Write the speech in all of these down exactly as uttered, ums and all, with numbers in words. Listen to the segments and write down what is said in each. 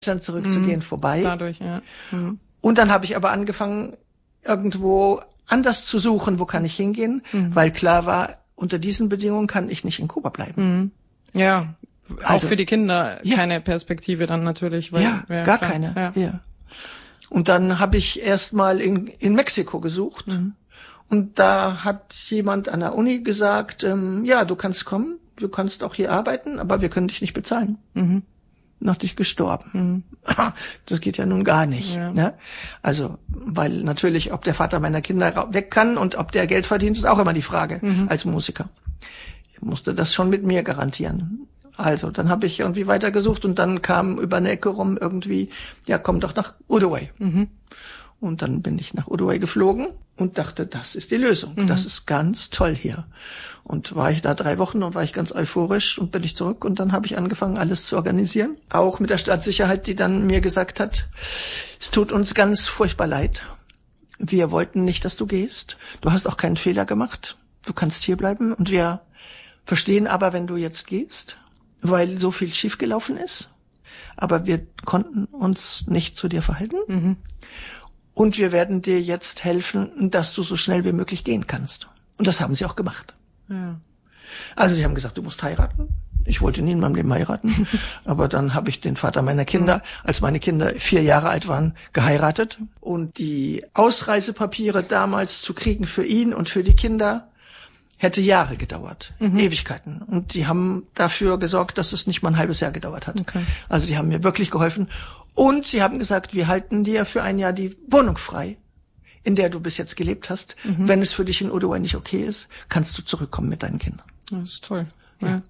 Deutschland zurückzugehen, mhm. vorbei. Dadurch, ja. Mhm. Und dann habe ich aber angefangen, irgendwo anders zu suchen, wo kann ich hingehen, mhm. weil klar war, unter diesen Bedingungen kann ich nicht in Kuba bleiben. Mhm. Ja, auch also, für die Kinder ja. keine Perspektive dann natürlich. Weil, ja, ja, gar klar. keine. Ja. Ja. Und dann habe ich erst mal in, in Mexiko gesucht. Mhm. Und da hat jemand an der Uni gesagt, ähm, ja, du kannst kommen, du kannst auch hier arbeiten, aber wir können dich nicht bezahlen. Mhm. Noch dich gestorben. Mhm. Das geht ja nun gar nicht. Ja. Ne? Also, weil natürlich, ob der Vater meiner Kinder weg kann und ob der Geld verdient, ist auch immer die Frage mhm. als Musiker. Ich musste das schon mit mir garantieren. Also, dann habe ich irgendwie weitergesucht und dann kam über eine Ecke rum irgendwie, ja, komm doch nach Uruguay. Mhm. Und dann bin ich nach Uruguay geflogen und dachte, das ist die Lösung. Mhm. Das ist ganz toll hier. Und war ich da drei Wochen und war ich ganz euphorisch und bin ich zurück und dann habe ich angefangen, alles zu organisieren. Auch mit der Staatssicherheit, die dann mir gesagt hat, es tut uns ganz furchtbar leid. Wir wollten nicht, dass du gehst. Du hast auch keinen Fehler gemacht. Du kannst hier bleiben und wir verstehen aber, wenn du jetzt gehst, weil so viel schiefgelaufen ist. Aber wir konnten uns nicht zu dir verhalten. Mhm. Und wir werden dir jetzt helfen, dass du so schnell wie möglich gehen kannst. Und das haben sie auch gemacht. Ja. Also sie haben gesagt, du musst heiraten. Ich wollte nie in meinem Leben heiraten. Aber dann habe ich den Vater meiner Kinder, mhm. als meine Kinder vier Jahre alt waren, geheiratet. Und die Ausreisepapiere damals zu kriegen für ihn und für die Kinder hätte Jahre gedauert, mhm. Ewigkeiten. Und die haben dafür gesorgt, dass es nicht mal ein halbes Jahr gedauert hat. Okay. Also die haben mir wirklich geholfen. Und sie haben gesagt, wir halten dir für ein Jahr die Wohnung frei, in der du bis jetzt gelebt hast. Mhm. Wenn es für dich in Uruguay nicht okay ist, kannst du zurückkommen mit deinen Kindern. Das ist toll. Ja. Ja.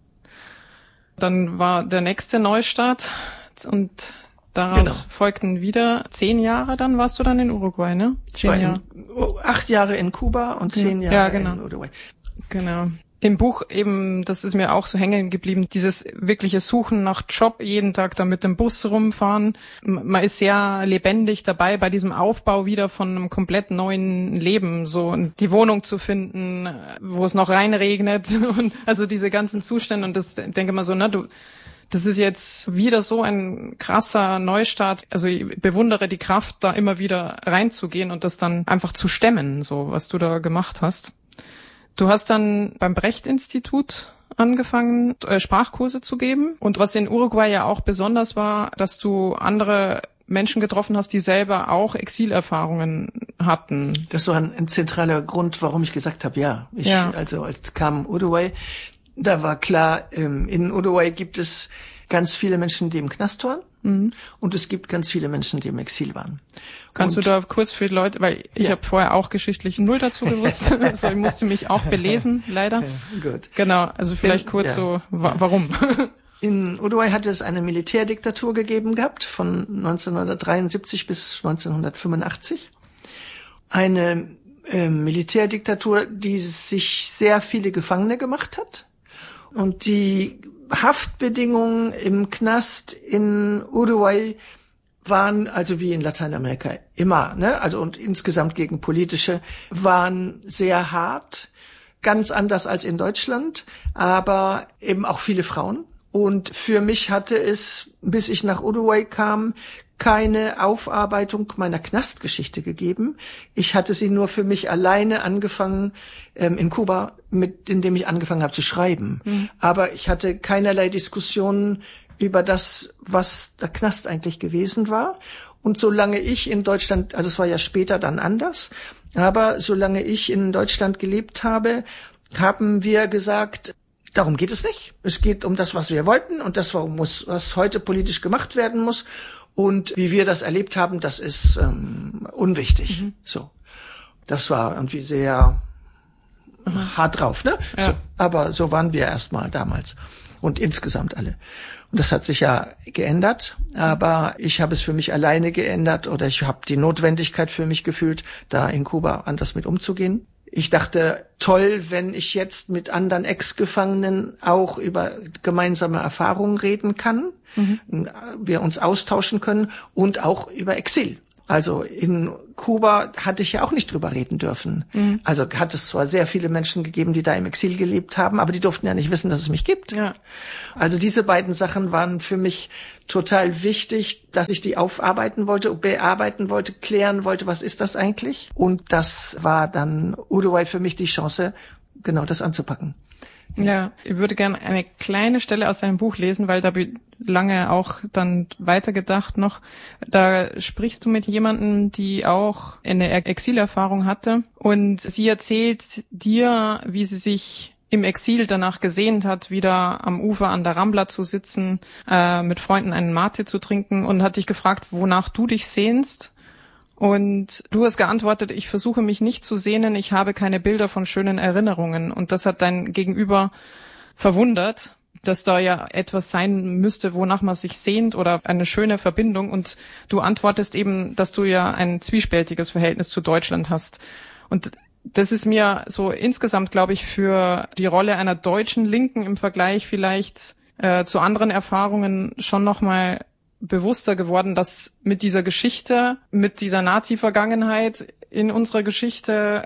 Dann war der nächste Neustart und daraus genau. folgten wieder zehn Jahre, dann warst du dann in Uruguay, ne? Zehn Jahre. In, acht Jahre in Kuba und zehn ja. Jahre ja, genau. in Uruguay. Genau. Im Buch eben, das ist mir auch so hängen geblieben, dieses wirkliche Suchen nach Job, jeden Tag da mit dem Bus rumfahren. Man ist sehr lebendig dabei bei diesem Aufbau wieder von einem komplett neuen Leben, so die Wohnung zu finden, wo es noch reinregnet und also diese ganzen Zustände und das denke mal so, ne, du, das ist jetzt wieder so ein krasser Neustart. Also ich bewundere die Kraft, da immer wieder reinzugehen und das dann einfach zu stemmen, so was du da gemacht hast. Du hast dann beim Brecht-Institut angefangen, äh, Sprachkurse zu geben. Und was in Uruguay ja auch besonders war, dass du andere Menschen getroffen hast, die selber auch Exilerfahrungen hatten. Das war ein, ein zentraler Grund, warum ich gesagt habe, ja. Ich, ja. Also als kam Uruguay, da war klar, ähm, in Uruguay gibt es ganz viele Menschen, die im Knast waren. Mhm. Und es gibt ganz viele Menschen, die im Exil waren. Kannst und, du da kurz für die Leute, weil ich ja. habe vorher auch geschichtlich null dazu gewusst, also ich musste mich auch belesen, leider. Ja, gut. Genau, also vielleicht in, kurz ja. so, wa- warum? In Uruguay hatte es eine Militärdiktatur gegeben gehabt, von neunzehnhundertdreiundsiebzig bis neunzehnhundertfünfundachtzig. Eine äh, Militärdiktatur, die sich sehr viele Gefangene gemacht hat und die Haftbedingungen im Knast in Uruguay waren, also wie in Lateinamerika immer, ne, also und insgesamt gegen politische, waren sehr hart, ganz anders als in Deutschland, aber eben auch viele Frauen. Und für mich hatte es, bis ich nach Uruguay kam, keine Aufarbeitung meiner Knastgeschichte gegeben. Ich hatte sie nur für mich alleine angefangen ähm, in Kuba, mit indem ich angefangen habe zu schreiben. Mhm. Aber ich hatte keinerlei Diskussionen über das, was der Knast eigentlich gewesen war. Und solange ich in Deutschland, also es war ja später dann anders, aber solange ich in Deutschland gelebt habe, haben wir gesagt, darum geht es nicht. Es geht um das, was wir wollten und das, was heute politisch gemacht werden muss. Und wie wir das erlebt haben, das ist ähm, unwichtig. Mhm. So, das war irgendwie sehr mhm. hart drauf, ne? Ja. So, aber so waren wir erstmal damals und insgesamt alle. Und das hat sich ja geändert, aber ich habe es für mich alleine geändert oder ich habe die Notwendigkeit für mich gefühlt, da in Kuba anders mit umzugehen. Ich dachte, toll, wenn ich jetzt mit anderen Ex-Gefangenen auch über gemeinsame Erfahrungen reden kann, mhm. wir uns austauschen können und auch über Exil. Also in Kuba hatte ich ja auch nicht drüber reden dürfen. Mhm. Also hat es zwar sehr viele Menschen gegeben, die da im Exil gelebt haben, aber die durften ja nicht wissen, dass es mich gibt. Ja. Also diese beiden Sachen waren für mich total wichtig, dass ich die aufarbeiten wollte, bearbeiten wollte, klären wollte, was ist das eigentlich? Und das war dann Uruguay für mich die Chance, genau das anzupacken. Ja, ich würde gerne eine kleine Stelle aus deinem Buch lesen, weil da habe ich lange auch dann weitergedacht noch. Da sprichst du mit jemandem, die auch eine Exilerfahrung hatte, und sie erzählt dir, wie sie sich im Exil danach gesehnt hat, wieder am Ufer an der Rambla zu sitzen, äh, mit Freunden einen Mate zu trinken, und hat dich gefragt, wonach du dich sehnst. Und du hast geantwortet, ich versuche mich nicht zu sehnen, ich habe keine Bilder von schönen Erinnerungen. Und das hat dein Gegenüber verwundert, dass da ja etwas sein müsste, wonach man sich sehnt, oder eine schöne Verbindung. Und du antwortest eben, dass du ja ein zwiespältiges Verhältnis zu Deutschland hast. Und das ist mir so insgesamt, glaube ich, für die Rolle einer deutschen Linken im Vergleich vielleicht äh, zu anderen Erfahrungen schon nochmal bewusster geworden, dass mit dieser Geschichte, mit dieser Nazi-Vergangenheit in unserer Geschichte,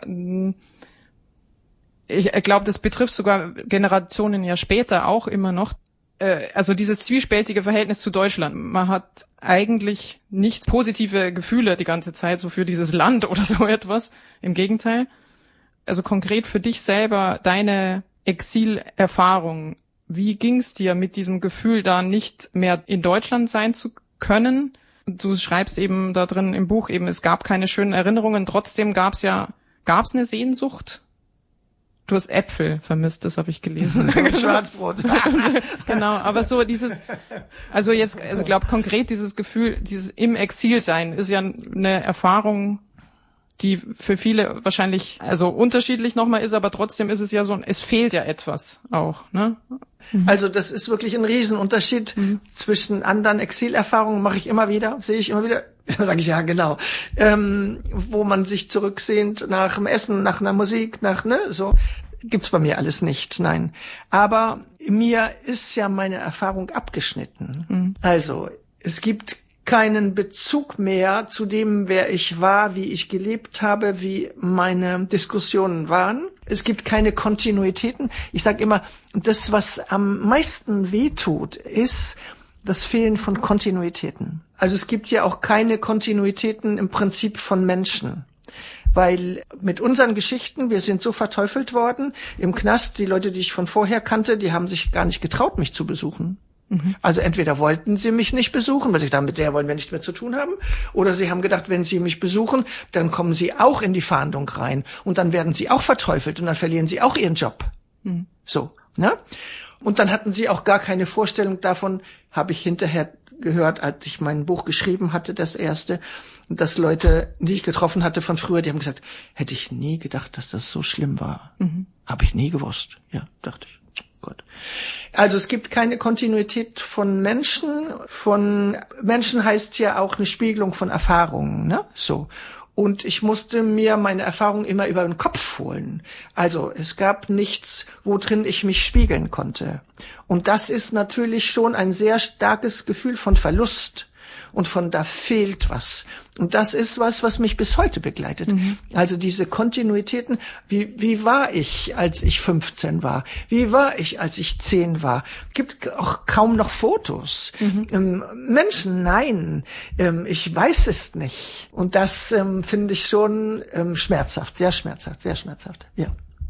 ich glaube, das betrifft sogar Generationen ja später auch immer noch, äh, also dieses zwiespältige Verhältnis zu Deutschland. Man hat eigentlich nicht positive Gefühle die ganze Zeit so für dieses Land oder so etwas. Im Gegenteil. Also konkret für dich selber, deine Exilerfahrung, wie ging's dir mit diesem Gefühl, da nicht mehr in Deutschland sein zu können? Du schreibst eben da drin im Buch eben, es gab keine schönen Erinnerungen, trotzdem gab's ja, gab's eine Sehnsucht? Du hast Äpfel vermisst, das habe ich gelesen. Schwarzbrot. Genau, aber so dieses, also jetzt, also ich glaube konkret dieses Gefühl, dieses im Exil sein, ist ja eine Erfahrung, die für viele wahrscheinlich also unterschiedlich nochmal ist, aber trotzdem ist es ja so, es fehlt ja etwas auch, ne? Also das ist wirklich ein Riesenunterschied mhm. zwischen anderen Exilerfahrungen, mache ich immer wieder, sehe ich immer wieder, sage ich ja genau, ähm, wo man sich zurücksehnt nach dem Essen, nach einer Musik, nach, ne, so, gibt's bei mir alles nicht, nein. Aber mir ist ja meine Erfahrung abgeschnitten. Mhm. Also, es gibt keinen Bezug mehr zu dem, wer ich war, wie ich gelebt habe, wie meine Diskussionen waren. Es gibt keine Kontinuitäten. Ich sage immer, das, was am meisten wehtut, ist das Fehlen von Kontinuitäten. Also es gibt ja auch keine Kontinuitäten im Prinzip von Menschen. Weil mit unseren Geschichten, wir sind so verteufelt worden im Knast, die Leute, die ich von vorher kannte, die haben sich gar nicht getraut, mich zu besuchen. Mhm. Also entweder wollten sie mich nicht besuchen, weil sie dachten, mit der wollen wir nichts mehr zu tun haben, oder sie haben gedacht, wenn sie mich besuchen, dann kommen sie auch in die Fahndung rein und dann werden sie auch verteufelt und dann verlieren sie auch ihren Job. Mhm. So, ne? Und dann hatten sie auch gar keine Vorstellung davon, habe ich hinterher gehört, als ich mein Buch geschrieben hatte, das erste, dass Leute, die ich getroffen hatte von früher, die haben gesagt, hätte ich nie gedacht, dass das so schlimm war. Mhm. Habe ich nie gewusst. Ja, dachte ich. Gut. Also es gibt keine Kontinuität von Menschen. Von Menschen heißt ja auch eine Spiegelung von Erfahrungen, ne? So. Und ich musste mir meine Erfahrungen immer über den Kopf holen. Also es gab nichts, wo drin ich mich spiegeln konnte. Und das ist natürlich schon ein sehr starkes Gefühl von Verlust und von da fehlt was. Und das ist was, was mich bis heute begleitet. Mhm. Also diese Kontinuitäten, wie, wie war ich, als ich fünfzehn war? Wie war ich, als ich zehn war? Gibt auch kaum noch Fotos. Mhm. Ähm, Menschen, nein, ähm, ich weiß es nicht. Und das ähm, finde ich schon ähm, schmerzhaft, sehr schmerzhaft, sehr schmerzhaft, ja.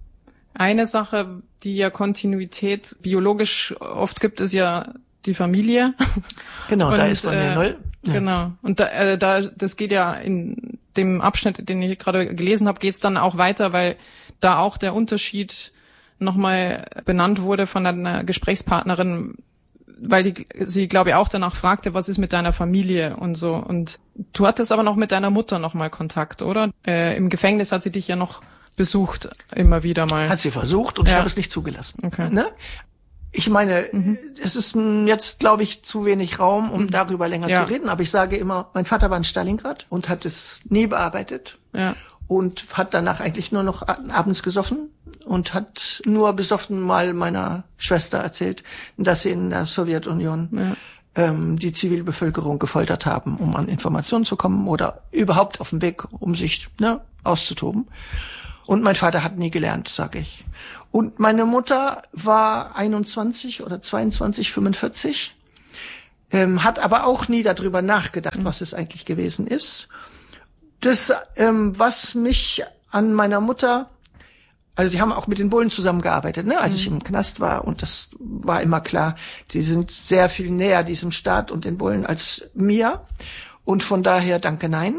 Eine Sache, die ja Kontinuität biologisch oft gibt, ist ja die Familie. Genau, und, da ist man ja äh, null. Ja. Genau. Und da, äh, da, das geht ja in dem Abschnitt, den ich gerade gelesen habe, geht es dann auch weiter, weil da auch der Unterschied nochmal benannt wurde von einer Gesprächspartnerin, weil die, sie, glaube ich, auch danach fragte, was ist mit deiner Familie und so. Und du hattest aber noch mit deiner Mutter nochmal Kontakt, oder? Äh, im Gefängnis hat sie dich ja noch besucht, immer wieder mal. Hat sie versucht und ja. Ich habe es nicht zugelassen. Okay. Ne? Ich meine, mhm. es ist jetzt, glaube ich, zu wenig Raum, um mhm. darüber länger ja. zu reden. Aber ich sage immer, mein Vater war in Stalingrad und hat es nie bearbeitet. Ja. Und hat danach eigentlich nur noch abends gesoffen und hat nur besoffen mal meiner Schwester erzählt, dass sie in der Sowjetunion ja. ähm, die Zivilbevölkerung gefoltert haben, um an Informationen zu kommen oder überhaupt auf dem Weg, um sich ne, auszutoben. Und mein Vater hat nie gelernt, sag ich. Und meine Mutter war einundzwanzig oder zweiundzwanzig, fünfundvierzig, ähm, hat aber auch nie darüber nachgedacht, was es eigentlich gewesen ist. Das, ähm, was mich an meiner Mutter, also sie haben auch mit den Bullen zusammengearbeitet, ne, als mhm. ich im Knast war, und das war immer klar, die sind sehr viel näher diesem Staat und den Bullen als mir, und von daher danke, nein.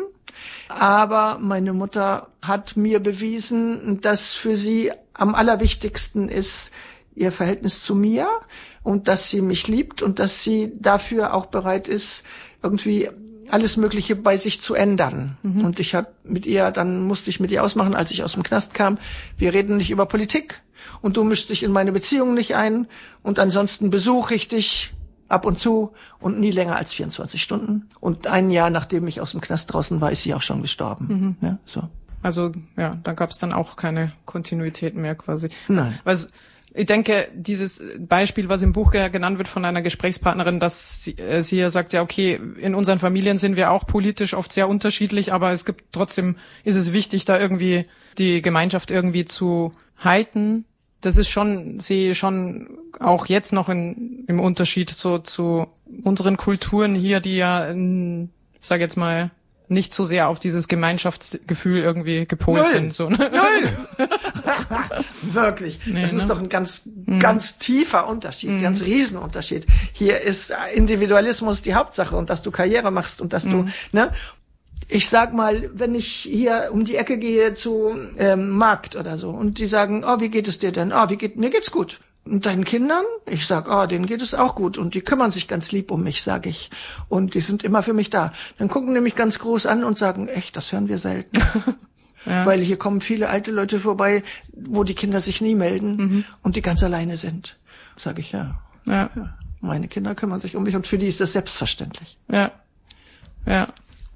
Aber meine Mutter hat mir bewiesen, dass für sie am allerwichtigsten ist ihr Verhältnis zu mir und dass sie mich liebt und dass sie dafür auch bereit ist, irgendwie alles Mögliche bei sich zu ändern. Mhm. Und ich hab mit ihr, dann musste ich mit ihr ausmachen, als ich aus dem Knast kam, wir reden nicht über Politik und du mischst dich in meine Beziehung nicht ein und ansonsten besuche ich dich ab und zu und nie länger als vierundzwanzig Stunden. Und ein Jahr, nachdem ich aus dem Knast draußen war, ist sie auch schon gestorben. Mhm. Ja, so. Also ja, da gab es dann auch keine Kontinuität mehr quasi. Nein. Weil ich denke, dieses Beispiel, was im Buch genannt wird von einer Gesprächspartnerin, dass sie, äh, sie ja sagt, ja okay, in unseren Familien sind wir auch politisch oft sehr unterschiedlich, aber es gibt trotzdem, ist es wichtig, da irgendwie die Gemeinschaft irgendwie zu halten. Das ist schon, sehe ich schon auch jetzt noch in, im Unterschied so zu unseren Kulturen hier, die ja, ich sage jetzt mal, nicht so sehr auf dieses Gemeinschaftsgefühl irgendwie gepolt Null. sind. So, ne? Null! Wirklich. Nee, das ist ne? doch ein ganz, Mhm. ganz tiefer Unterschied, Mhm. ganz Riesenunterschied. Hier ist Individualismus die Hauptsache und dass du Karriere machst und dass Mhm. du, ne? Ich sag mal, wenn ich hier um die Ecke gehe zu ähm, Markt oder so und die sagen, oh, wie geht es dir denn? Oh, wie geht, mir geht's gut. Und deinen Kindern? Ich sag, oh, denen geht es auch gut und die kümmern sich ganz lieb um mich, sag ich. Und die sind immer für mich da. Dann gucken die mich ganz groß an und sagen, echt, das hören wir selten. Ja. Weil hier kommen viele alte Leute vorbei, wo die Kinder sich nie melden mhm. und die ganz alleine sind. Sag ich, ja. Ja. ja. Meine Kinder kümmern sich um mich und für die ist das selbstverständlich. Ja. Ja.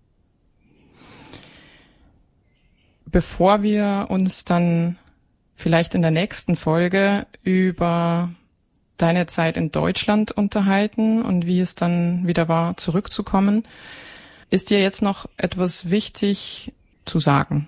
Bevor wir uns dann vielleicht in der nächsten Folge über deine Zeit in Deutschland unterhalten und wie es dann wieder war, zurückzukommen, ist dir jetzt noch etwas wichtig zu sagen?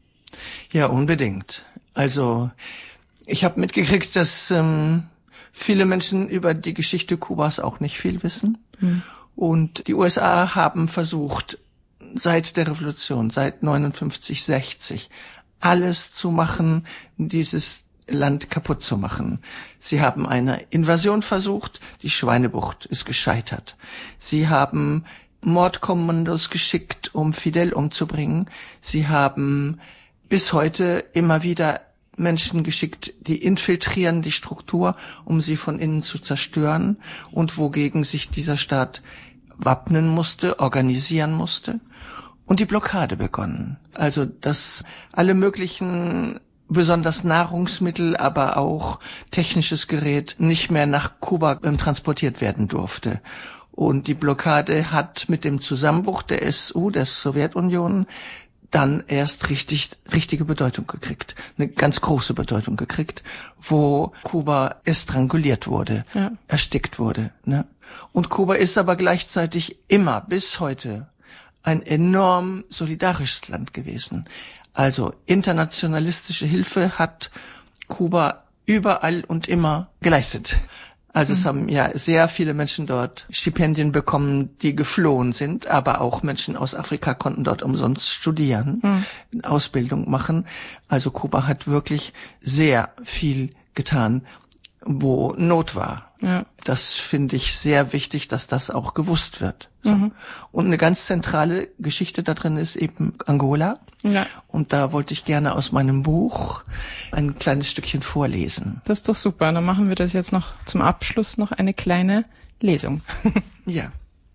Ja, unbedingt. Also ich habe mitgekriegt, dass ähm, viele Menschen über die Geschichte Kubas auch nicht viel wissen. Hm. Und die U S A haben versucht, seit der Revolution, seit neunundfünfzig, sechzig, alles zu machen, dieses Land kaputt zu machen. Sie haben eine Invasion versucht, die Schweinebucht ist gescheitert. Sie haben Mordkommandos geschickt, um Fidel umzubringen. Sie haben bis heute immer wieder Menschen geschickt, die infiltrieren die Struktur, um sie von innen zu zerstören und wogegen sich dieser Staat wappnen musste, organisieren musste. Und die Blockade begonnen. Also, dass alle möglichen, besonders Nahrungsmittel, aber auch technisches Gerät nicht mehr nach Kuba ähm, transportiert werden durfte. Und die Blockade hat mit dem Zusammenbruch der S U, der Sowjetunion, dann erst richtig, richtige Bedeutung gekriegt. Eine ganz große Bedeutung gekriegt, wo Kuba estranguliert wurde, ja. erstickt wurde. Ne? Und Kuba ist aber gleichzeitig immer bis heute ein enorm solidarisches Land gewesen. Also internationalistische Hilfe hat Kuba überall und immer geleistet. Also mhm. es haben ja sehr viele Menschen dort Stipendien bekommen, die geflohen sind, aber auch Menschen aus Afrika konnten dort umsonst studieren, mhm. Ausbildung machen. Also Kuba hat wirklich sehr viel getan, wo Not war. Ja. Das finde ich sehr wichtig, dass das auch gewusst wird. So. Mhm. Und eine ganz zentrale Geschichte da drin ist eben Angola. Ja. Und da wollte ich gerne aus meinem Buch ein kleines Stückchen vorlesen. Das ist doch super. Dann machen wir das jetzt noch zum Abschluss noch eine kleine Lesung. Ja.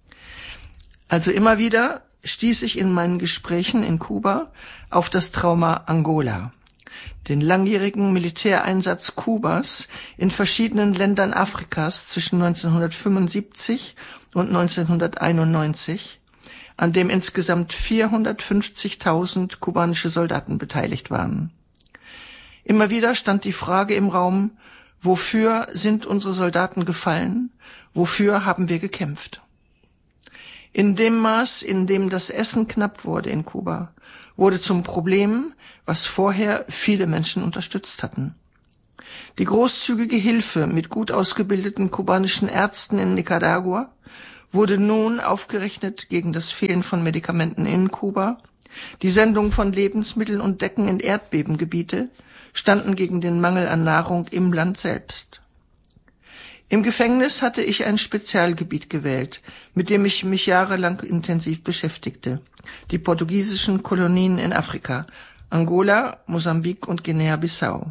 Also immer wieder stieß ich in meinen Gesprächen in Kuba auf das Trauma Angola. Den langjährigen Militäreinsatz Kubas in verschiedenen Ländern Afrikas zwischen neunzehnhundertfünfundsiebzig und neunzehnhunderteinundneunzig, an dem insgesamt vierhundertfünfzigtausend kubanische Soldaten beteiligt waren. Immer wieder stand die Frage im Raum, wofür sind unsere Soldaten gefallen, wofür haben wir gekämpft? In dem Maß, in dem das Essen knapp wurde in Kuba, wurde zum Problem, was vorher viele Menschen unterstützt hatten. Die großzügige Hilfe mit gut ausgebildeten kubanischen Ärzten in Nicaragua wurde nun aufgerechnet gegen das Fehlen von Medikamenten in Kuba, die Sendung von Lebensmitteln und Decken in Erdbebengebiete standen gegen den Mangel an Nahrung im Land selbst. Im Gefängnis hatte ich ein Spezialgebiet gewählt, mit dem ich mich jahrelang intensiv beschäftigte: die portugiesischen Kolonien in Afrika, Angola, Mosambik und Guinea-Bissau.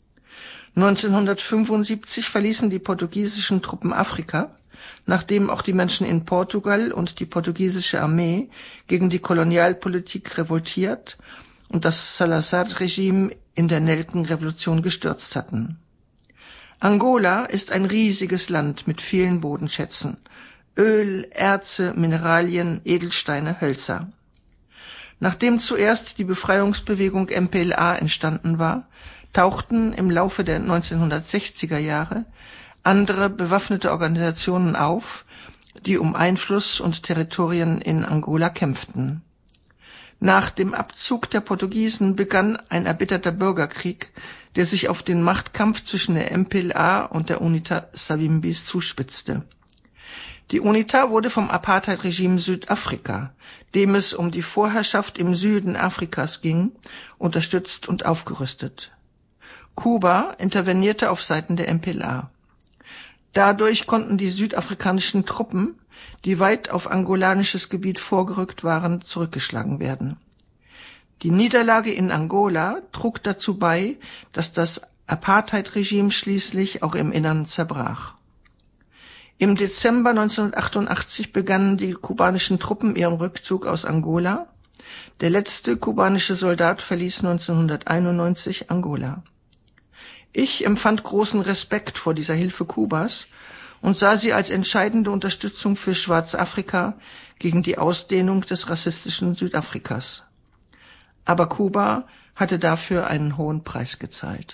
neunzehnhundertfünfundsiebzig verließen die portugiesischen Truppen Afrika, nachdem auch die Menschen in Portugal und die portugiesische Armee gegen die Kolonialpolitik revoltiert und das Salazar-Regime in der Nelkenrevolution gestürzt hatten. Angola ist ein riesiges Land mit vielen Bodenschätzen: Öl, Erze, Mineralien, Edelsteine, Hölzer. Nachdem zuerst die Befreiungsbewegung M P L A entstanden war, tauchten im Laufe der neunzehnhundertsechziger Jahre andere bewaffnete Organisationen auf, die um Einfluss und Territorien in Angola kämpften. Nach dem Abzug der Portugiesen begann ein erbitterter Bürgerkrieg, der sich auf den Machtkampf zwischen der M P L A und der UNITA Savimbis zuspitzte. Die UNITA wurde vom Apartheid-Regime Südafrika, dem es um die Vorherrschaft im Süden Afrikas ging, unterstützt und aufgerüstet. Kuba intervenierte auf Seiten der M P L A. Dadurch konnten die südafrikanischen Truppen, die weit auf angolanisches Gebiet vorgerückt waren, zurückgeschlagen werden. Die Niederlage in Angola trug dazu bei, dass das Apartheid-Regime schließlich auch im Innern zerbrach. Im Dezember neunzehnhundertachtundachtzig begannen die kubanischen Truppen ihren Rückzug aus Angola. Der letzte kubanische Soldat verließ neunzehnhunderteinundneunzig Angola. Ich empfand großen Respekt vor dieser Hilfe Kubas und sah sie als entscheidende Unterstützung für Schwarzafrika gegen die Ausdehnung des rassistischen Südafrikas. Aber Kuba hatte dafür einen hohen Preis gezahlt.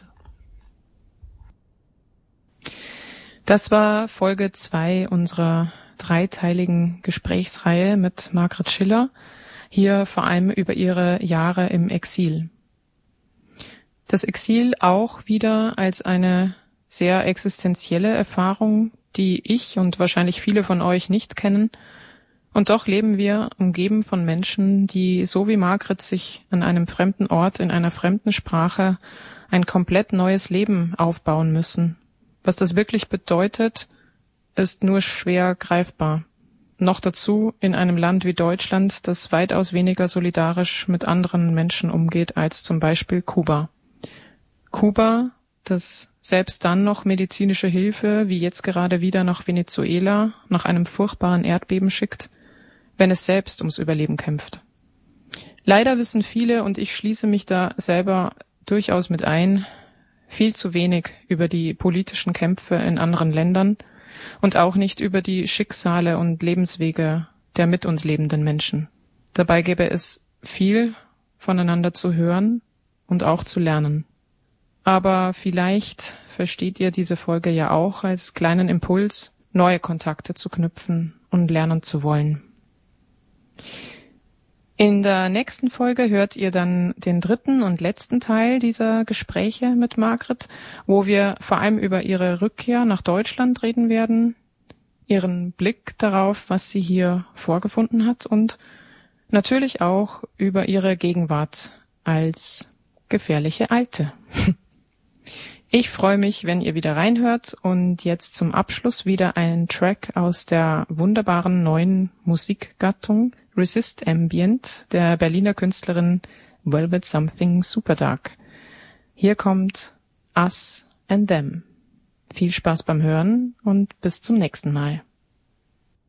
Das war Folge zwei unserer dreiteiligen Gesprächsreihe mit Margret Schiller, hier vor allem über ihre Jahre im Exil. Das Exil auch wieder als eine sehr existenzielle Erfahrung, die ich und wahrscheinlich viele von euch nicht kennen. Und doch leben wir umgeben von Menschen, die so wie Margret sich an einem fremden Ort in einer fremden Sprache ein komplett neues Leben aufbauen müssen. Was das wirklich bedeutet, ist nur schwer greifbar. Noch dazu in einem Land wie Deutschland, das weitaus weniger solidarisch mit anderen Menschen umgeht als zum Beispiel Kuba. Kuba, das selbst dann noch medizinische Hilfe, wie jetzt gerade wieder nach Venezuela, nach einem furchtbaren Erdbeben schickt, wenn es selbst ums Überleben kämpft. Leider wissen viele, und ich schließe mich da selber durchaus mit ein, viel zu wenig über die politischen Kämpfe in anderen Ländern und auch nicht über die Schicksale und Lebenswege der mit uns lebenden Menschen. Dabei gäbe es viel voneinander zu hören und auch zu lernen. Aber vielleicht versteht ihr diese Folge ja auch als kleinen Impuls, neue Kontakte zu knüpfen und lernen zu wollen. In der nächsten Folge hört ihr dann den dritten und letzten Teil dieser Gespräche mit Margret, wo wir vor allem über ihre Rückkehr nach Deutschland reden werden, ihren Blick darauf, was sie hier vorgefunden hat und natürlich auch über ihre Gegenwart als gefährliche Alte. Ich freue mich, wenn ihr wieder reinhört und jetzt zum Abschluss wieder einen Track aus der wunderbaren neuen Musikgattung Resist Ambient der Berliner Künstlerin Velvet Something Superdark. Hier kommt Us and Them. Viel Spaß beim Hören und bis zum nächsten Mal.